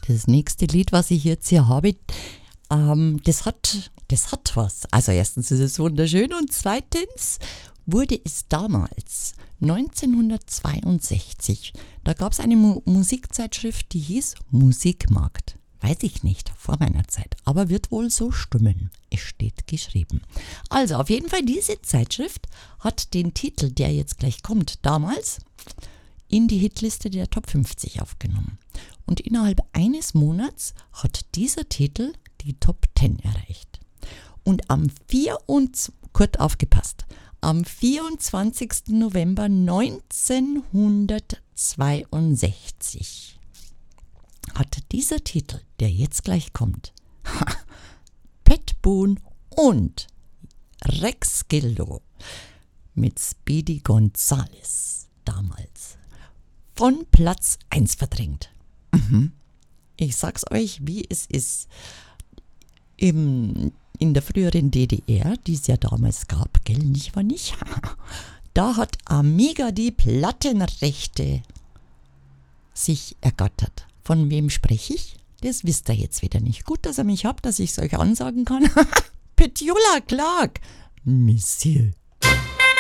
Das nächste Lied, was ich jetzt hier habe, das hat was. Also erstens ist es wunderschön und zweitens wurde es damals, 1962, da gab es eine Musikzeitschrift, die hieß Musikmarkt. Weiß ich nicht, vor meiner Zeit, aber wird wohl so stimmen. Es steht geschrieben. Also auf jeden Fall, diese Zeitschrift hat den Titel, der jetzt gleich kommt, damals in die Hitliste der Top 50 aufgenommen. Und innerhalb eines Monats hat dieser Titel die Top 10 erreicht. Und kurz aufgepasst, am 24. November 1962 hat dieser Titel, der jetzt gleich kommt, Pat Boone und Rex Gildo mit Speedy Gonzales damals von Platz 1 verdrängt. Ich sag's euch, wie es ist. In der früheren DDR, die es ja damals gab, gell, nicht wahr nicht? Da hat Amiga die Plattenrechte sich ergattert. Von wem spreche ich? Das wisst ihr jetzt wieder nicht. Gut, dass ihr mich habt, dass ich es euch ansagen kann. Petula Clark, Monsieur.